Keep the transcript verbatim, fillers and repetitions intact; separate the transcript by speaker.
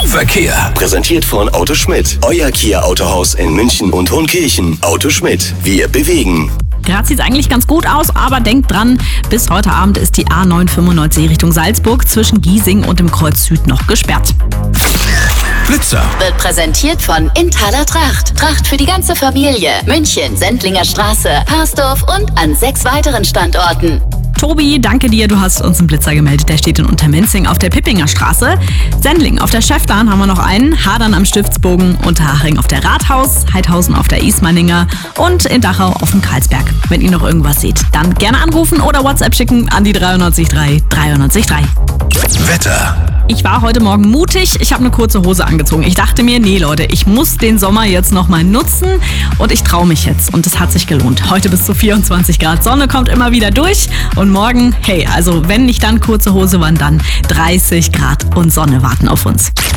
Speaker 1: Verkehr.
Speaker 2: Präsentiert von Auto Schmidt. Euer Kia Autohaus in München und Hohenkirchen. Auto Schmidt. Wir bewegen.
Speaker 3: Gerade sieht es eigentlich ganz gut aus, aber denkt dran, bis heute Abend ist die A neun fünfundneunzig Richtung Salzburg zwischen Giesing und dem Kreuz Süd noch gesperrt.
Speaker 1: Blitzer.
Speaker 4: Wird präsentiert von Inthaler Tracht. Tracht für die ganze Familie. München, Sendlinger Straße, Parsdorf und an sechs weiteren Standorten.
Speaker 3: Tobi, danke dir, du hast uns einen Blitzer gemeldet. Der steht in Untermenzing auf der Pippinger Straße. Sendling auf der Schäftlarn haben wir noch einen. Hadern am Stiftsbogen, Unterhaching auf der Rathaus, Heidhausen auf der Ismaninger und in Dachau auf dem Karlsberg. Wenn ihr noch irgendwas seht, dann gerne anrufen oder WhatsApp schicken an die dreiundneunzig drei dreiundneunzig drei.
Speaker 1: Wetter.
Speaker 3: Ich war heute Morgen mutig, ich habe eine kurze Hose angezogen. Ich dachte mir, nee Leute, ich muss den Sommer jetzt nochmal nutzen und ich traue mich jetzt. Und es hat sich gelohnt. Heute bis zu vierundzwanzig Grad, Sonne kommt immer wieder durch und morgen, hey, also wenn nicht dann kurze Hose, wann dann? dreißig Grad und Sonne warten auf uns.